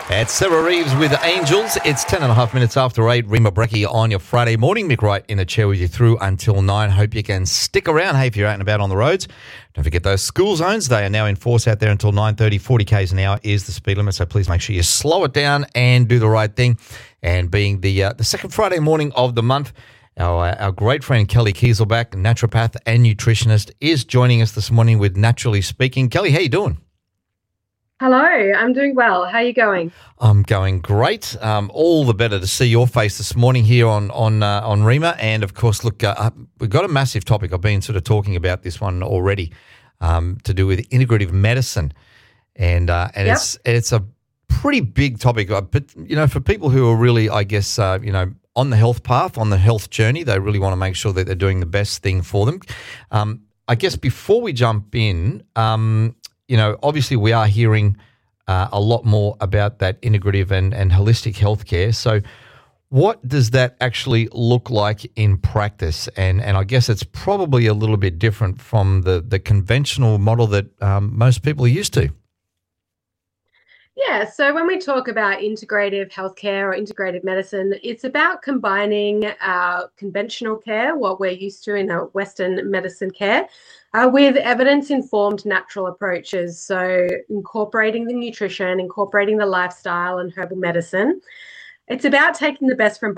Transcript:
It's Sarah Reeves with Angels. It's 10 and a half minutes after 8. Rima Brecky on your Friday morning. Mick Wright in the chair with you through until 9. Hope you can stick around. Hey, if you're out and about on the roads, don't forget those school zones. They are now in force out there until 9:30. 40 k's an hour is the speed limit, so please make sure you slow it down and do the right thing. And being the second Friday morning of the month, our great friend Kelly Kieselbach, naturopath and nutritionist, is joining us this morning with Naturally Speaking. Kelly, how you doing? Hello, I'm doing well. How are you going? I'm going great. All the better to see your face this morning here on Rima. And of course, look, we've got a massive topic. I've been sort of talking about this one already, to do with integrative medicine, and yep. it's a pretty big topic. But for people who are really, I guess, on the health path, on the health journey, they really want to make sure that they're doing the best thing for them. I guess before we jump in, obviously we are hearing a lot more about that integrative and holistic healthcare. So what does that actually look like in practice? And I guess it's probably a little bit different from the conventional model that most people are used to. Yeah, so when we talk about integrative healthcare or integrative medicine, it's about combining our conventional care, what we're used to in our Western medicine care, with evidence-informed natural approaches. So incorporating the nutrition, incorporating the lifestyle and herbal medicine. It's about taking the best from